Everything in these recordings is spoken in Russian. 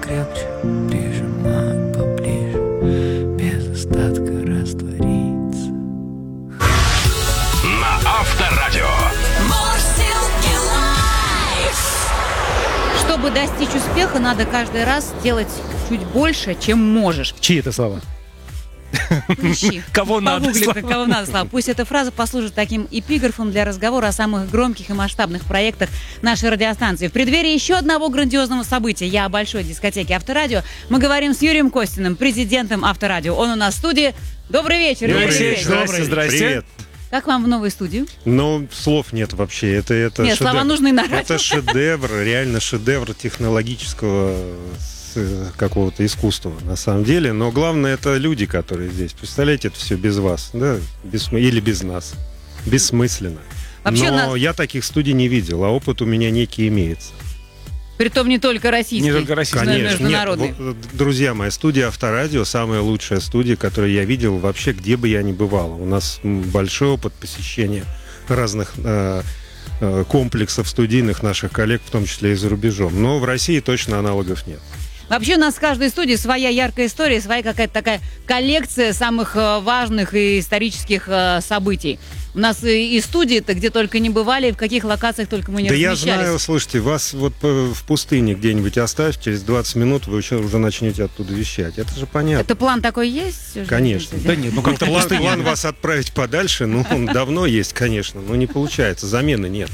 крепче, прижимают поближе, без остатка раствориться. На Авторадио. Чтобы достичь успеха, надо каждый раз делать чуть больше, чем можешь. Чьи это слова? Ищи. Кого надо, Погугли, Слава? кого надо, Слава. Пусть эта фраза послужит таким эпиграфом для разговора о самых громких и масштабных проектах нашей радиостанции. В преддверии еще одного грандиозного события, я о большой дискотеке Авторадио, мы говорим с Юрием Костиным, президентом Авторадио. Он у нас в студии. Добрый вечер, Юрий Алексеевич. Здрасте. Привет. Как вам в новой студии? Ну, слов нет вообще. Это Нет, слова нужны на радио. Это шедевр, реально шедевр технологического какого-то искусства, на самом деле. Но главное, это люди, которые здесь. Представляете, это все без вас, да? Или без нас. Бессмысленно. Вообще Но я таких студий не видел, а опыт у меня некий имеется. Притом не только российский. Не только российский. но и Конечно. международный. Нет, друзья мои, студия Авторадио самая лучшая студия, которую я видел вообще, где бы я ни бывал. У нас большой опыт посещения разных комплексов студийных наших коллег, в том числе и за рубежом. Но в России точно аналогов нет. Вообще у нас в каждой студии своя яркая история, своя какая-то такая коллекция самых важных и исторических событий. У нас и студии-то где только не бывали, в каких локациях только мы не Да я размещались. знаю, слушайте, вас вот в пустыне где-нибудь оставь, через 20 минут вы уже начнете оттуда вещать. Это же понятно. Это план такой есть? Конечно. Да нет, ну как-то План вас отправить подальше, ну, он давно есть, конечно, но не получается, замены нет.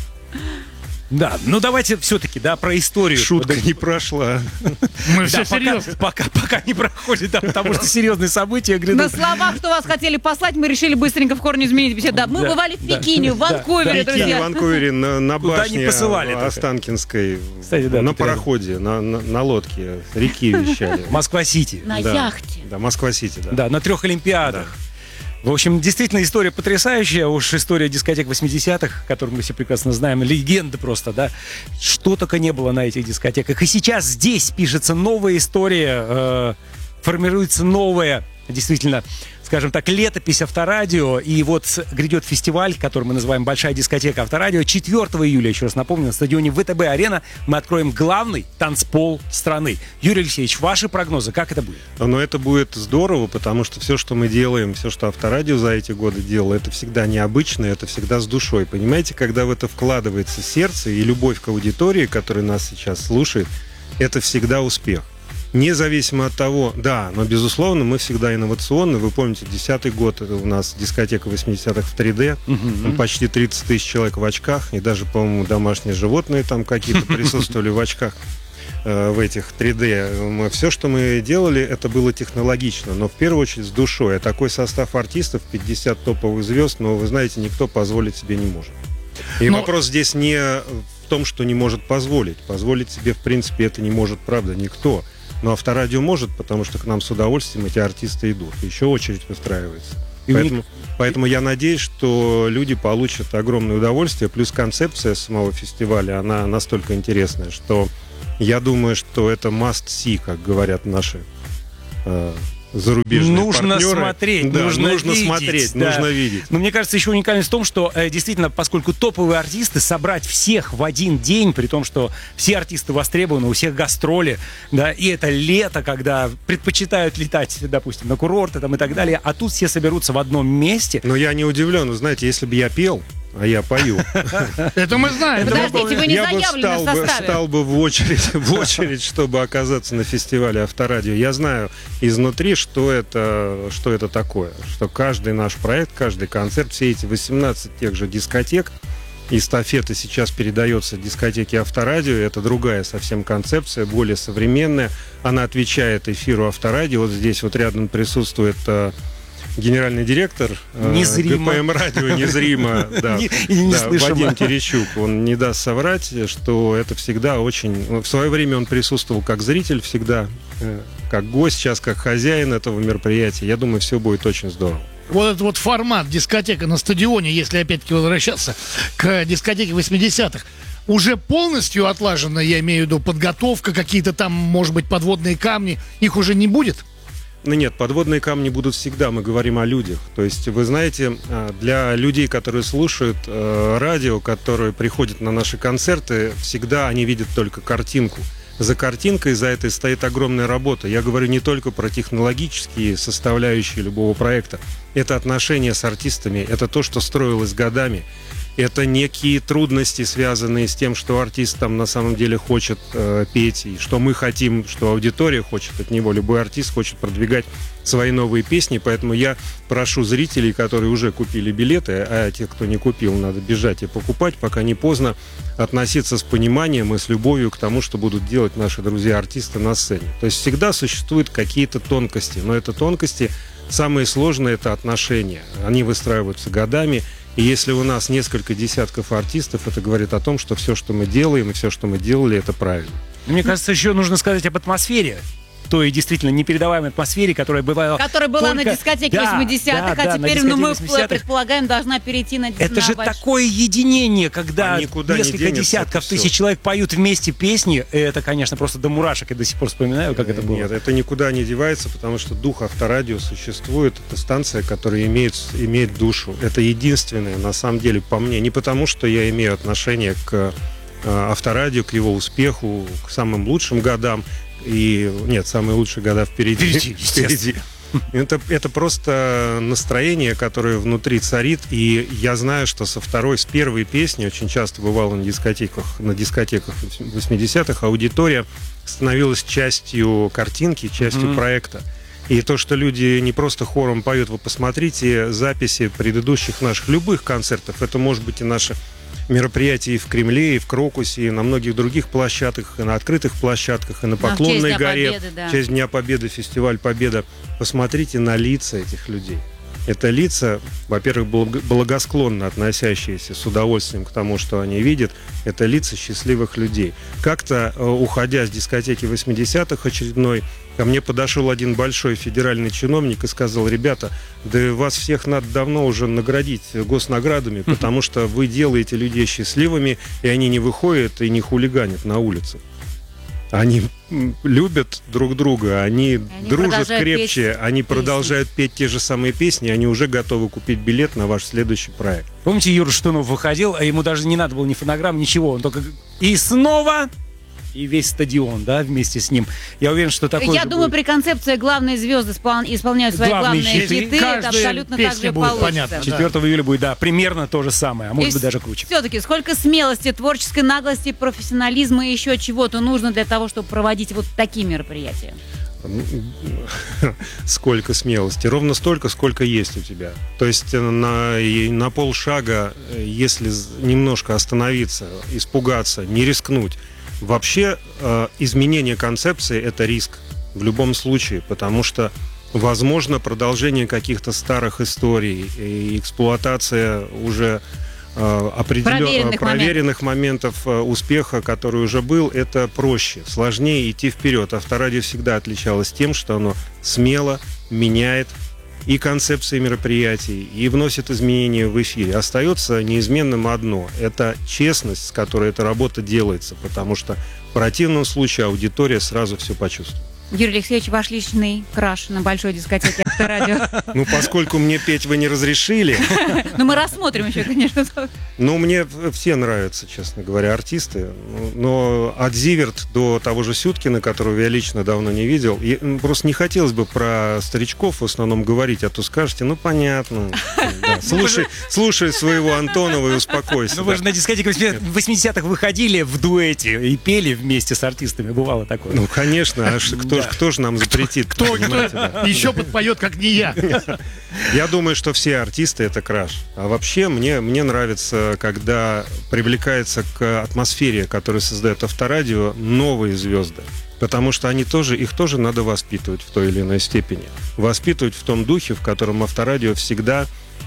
Да, ну давайте все-таки, да, про историю. Шутка не прошла. Мы Да, все серьезно. пока не проходит, да, потому что серьезные события На грядут. словах, что вас хотели послать, мы решили быстренько в корне изменить беседу. Да, мы Да, бывали в да, Пекине, в да, Ванкувере, да, В друзья. Ванкувере на Куда башне не посылали только. Останкинской, Кстати, да, на тут рядом. пароходе, на лодке реки вещали. Москва-Сити. На Да. яхте. Да, Москва-Сити, да. Да, на 3 Олимпиадах. В общем, действительно, история потрясающая. Уж история дискотек 80-х, которую мы все прекрасно знаем. Легенда просто, да. Что только не было на этих дискотеках. И сейчас здесь пишется новая история, формируется новая, действительно, скажем так, летопись Авторадио. И вот грядет фестиваль, который мы называем «Большая дискотека Авторадио». 4 июля, еще раз напомню, на стадионе ВТБ-арена мы откроем главный танцпол страны. Юрий Алексеевич, ваши прогнозы, как это будет? Но это будет здорово, потому что все, что мы делаем, все, что Авторадио за эти годы делало, это всегда необычно, это всегда с душой. Понимаете, когда в это вкладывается сердце и любовь к аудитории, которая нас сейчас слушает, это всегда успех. Независимо от того, да, но, безусловно, мы всегда инновационны. Вы помните, 10-й год это у нас дискотека 80-х в 3D. Почти 30 тысяч человек в очках. И даже, по-моему, домашние животные там какие-то присутствовали в очках в этих 3D. Все, что мы делали, это было технологично, но в первую очередь с душой. А такой состав артистов, 50 топовых звезд, но, вы знаете, никто позволить себе не может. И вопрос здесь не в том, что не может позволить. Позволить себе, в принципе, это не может, правда, никто. Но Авторадио может, потому что к нам с удовольствием эти артисты идут. Еще очередь выстраивается. Поэтому я надеюсь, что люди получат огромное удовольствие. Плюс концепция самого фестиваля, она настолько интересная, что я думаю, что это must see, как говорят наши зарубежные Нужно партнеры. смотреть, Да, нужно видеть, смотреть, да. нужно видеть. Но мне кажется, еще уникальность в том, что действительно, поскольку топовые артисты, собрать всех в один день, при том, что все артисты востребованы, у всех гастроли, да, и это лето, когда предпочитают летать, допустим, на курорты там, и так далее, а тут все соберутся в одном месте. Но я не удивлен, вы знаете, если бы я пел, а я пою, Это мы знаем. Подождите, вы не я бы заявлены в составе. стал бы в очередь, чтобы оказаться на фестивале Авторадио. Я знаю изнутри, что это такое. Что каждый наш проект, каждый концерт, все эти 18 тех же дискотек, эстафета сейчас передается дискотеке Авторадио. Это другая совсем концепция, более современная. Она отвечает эфиру Авторадио. Вот здесь вот рядом присутствует генеральный директор ГПМ радио незримо, да, Вадим Терещук. Он не даст соврать, что это всегда очень... В свое время он присутствовал как зритель всегда, как гость, сейчас как хозяин этого мероприятия. Я думаю, все будет очень здорово. Вот этот вот формат дискотека на стадионе, если опять-таки возвращаться к дискотеке 80-х, уже полностью отлажена, я имею в виду подготовка, какие-то там, может быть, подводные камни, их уже не будет? Ну нет, подводные камни будут всегда, мы говорим о людях. То есть, вы знаете, для людей, которые слушают радио, которые приходят на наши концерты, всегда они видят только картинку. за картинкой, за этой стоит огромная работа. Я говорю не только про технологические составляющие любого проекта. Это отношения с артистами, это то, что строилось годами. Это некие трудности, связанные с тем, что артист там на самом деле хочет петь, и что мы хотим, что аудитория хочет от него. Любой артист хочет продвигать свои новые песни, поэтому я прошу зрителей, которые уже купили билеты, а тех, кто не купил, надо бежать и покупать, пока не поздно, относиться с пониманием и с любовью к тому, что будут делать наши друзья-артисты на сцене. То есть всегда существуют какие-то тонкости, но это тонкости, самые сложные — это отношения. Они выстраиваются годами. И если у нас несколько десятков артистов, это говорит о том, что все, что мы делаем, и все, что мы делали, это правильно. Мне кажется, еще нужно сказать об атмосфере. Той действительно непередаваемой атмосфере, которая была... Которая была только... на дискотеке да, 80-х, да, а теперь, на мы 80-х. предполагаем, должна перейти на Это же такое единение, когда несколько десятков тысяч человек поют вместе песни. Это, конечно, просто до мурашек. Я до сих пор вспоминаю, как это было. Нет, это никуда не девается, потому что дух Авторадио существует. Это станция, которая имеет душу. Это единственное, на самом деле, по мне. Не потому, что я имею отношение к Авторадио, к его успеху, к самым лучшим годам. И нет, самые лучшие года впереди. Это просто настроение, которое внутри царит. И я знаю, что с первой песни, очень часто бывало на дискотеках 80-х, аудитория становилась частью картинки, частью проекта. И то, что люди не просто хором поют, вы посмотрите записи предыдущих наших любых концертов. Это может быть и наши мероприятия и в Кремле, и в Крокусе, и на многих других площадках, и на открытых площадках, и на Поклонной горе. В честь Дня Победы, фестиваль Победа. Посмотрите на лица этих людей. Это лица, во-первых, благосклонно относящиеся с удовольствием к тому, что они видят. Это лица счастливых людей. Как-то, уходя с дискотеки 80-х очередной, ко мне подошел один большой федеральный чиновник и сказал: ребята, да вас всех надо давно уже наградить госнаградами, потому что вы делаете людей счастливыми, и они не выходят и не хулиганят на улицах. Они любят друг друга, они дружат крепче, они продолжают петь те же самые песни, они уже готовы купить билет на ваш следующий проект. Помните, Юра Штунов выходил, а ему даже не надо было ни фонограмм, ничего. Он только и снова... И весь стадион, да, вместе с ним. Я уверен, что такое. Я думаю, при концепции главные звезды исполняют свои главные хиты. Это абсолютно так же получится. 4 июля будет, да, примерно то же самое, а может быть даже круче. Все-таки сколько смелости, творческой наглости, профессионализма и еще чего-то нужно для того, чтобы проводить вот такие мероприятия? Сколько смелости? Ровно столько, сколько есть у тебя. То есть на полшага, если немножко остановиться, испугаться, не рискнуть. Вообще изменение концепции — это риск в любом случае, потому что возможно продолжение каких-то старых историй и эксплуатация уже проверенных моментов успеха, который уже был. Это проще, сложнее идти вперед. Авторадио всегда отличалось тем, что оно смело меняет и концепции мероприятий, и вносит изменения в эфире. Остается неизменным одно — это честность, с которой эта работа делается, потому что в противном случае аудитория сразу все почувствует. Юрий Алексеевич, ваш личный краш на большой дискотеке Авторадио. Ну, поскольку мне петь вы не разрешили... Ну, мы рассмотрим еще, конечно. Ну, мне все нравятся, честно говоря, артисты. Но от Зиверт до того же Сюткина, которого я лично давно не видел, просто не хотелось бы про старичков в основном говорить, а то скажете: ну, понятно. Слушай своего Антонова и успокойся. Ну, вы же на дискотеке 80-х выходили в дуэте и пели вместе с артистами. Бывало такое. Ну, конечно. А кто же нам запретит? Кто еще подпоет, как не я? Я думаю, что все артисты — это краш. А вообще мне нравится, когда привлекается к атмосфере, которую создает Авторадио, новые звезды. Потому что их тоже надо воспитывать в той или иной степени. Воспитывать в том духе, в котором Авторадио всегда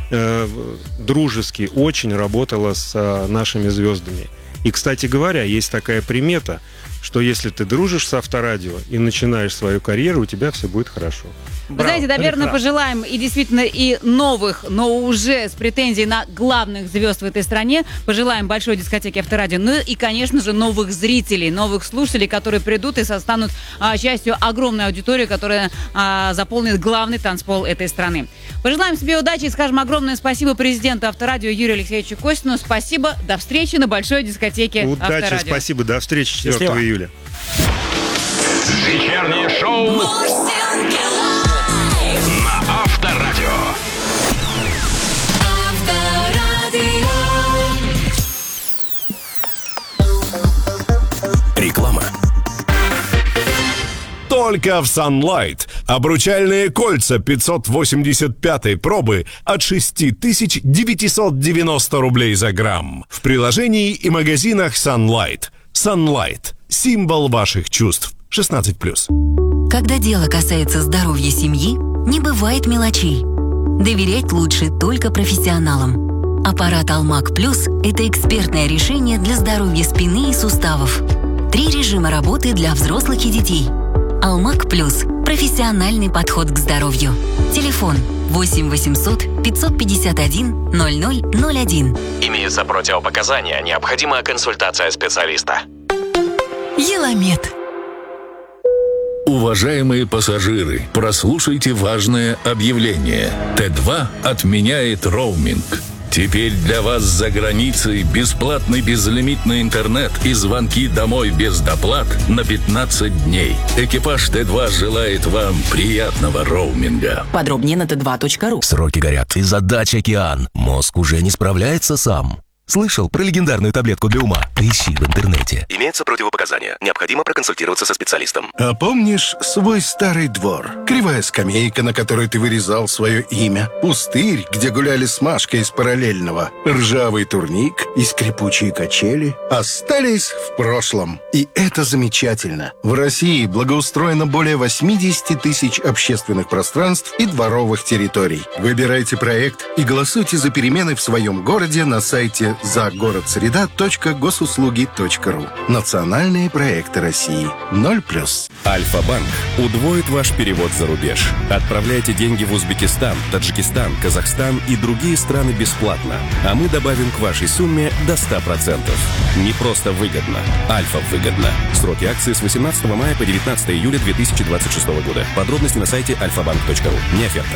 дружески очень работало с нашими звездами. И, кстати говоря, есть такая примета, что если ты дружишь с Авторадио и начинаешь свою карьеру, у тебя все будет хорошо. Вы знаете, наверное, пожелаем и действительно и новых, но уже с претензией на главных звезд в этой стране. Пожелаем большой дискотеке Авторадио. Ну и, конечно же, новых зрителей, новых слушателей, которые придут и станут частью огромной аудитории, которая заполнит главный танцпол этой страны. Пожелаем себе удачи и скажем огромное спасибо президенту Авторадио Юрию Алексеевичу Костину. Спасибо. До встречи на большой дискотеке Авторадио. Удачи, спасибо. До встречи 4 июля. Вечернее шоу на Авторадио. Реклама. Только в Sunlight. Обручальные кольца 585 пробы от 6990 рублей за грамм. В приложении и магазинах Sunlight. Sunlight. Символ ваших чувств. 16+. Когда дело касается здоровья семьи, не бывает мелочей. Доверять лучше только профессионалам. Аппарат Алмак Плюс – это экспертное решение для здоровья спины и суставов. 3 режима работы для взрослых и детей. Алмак Плюс – профессиональный подход к здоровью. Телефон 8 800 551 0001. Имеются противопоказания. Необходима консультация специалиста. Еламед. Уважаемые пассажиры, прослушайте важное объявление. Т2 отменяет роуминг. Теперь для вас за границей бесплатный безлимитный интернет и звонки домой без доплат на 15 дней. Экипаж Т2 желает вам приятного роуминга. Подробнее на t2.ru. Сроки горят. Из-за дач «Океан» мозг уже не справляется сам. Слышал про легендарную таблетку для ума? Поищи в интернете. Имеются противопоказания. Необходимо проконсультироваться со специалистом. А помнишь свой старый двор? Кривая скамейка, на которой ты вырезал свое имя. Пустырь, где гуляли с Машкой из параллельного. Ржавый турник и скрипучие качели остались в прошлом. И это замечательно. В России благоустроено более 80 тысяч общественных пространств и дворовых территорий. Выбирайте проект и голосуйте за перемены в своем городе на сайте загородсреда.госуслуги.ру. Национальные проекты России. 0+. Альфа-банк удвоит ваш перевод за рубеж. Отправляйте деньги в Узбекистан, Таджикистан, Казахстан и другие страны бесплатно. А мы добавим к вашей сумме до 100%. Не просто выгодно. Альфа выгодно. Сроки акции с 18 мая по 19 июля 2026 года. Подробности на сайте alfabank.ru. Не оферта.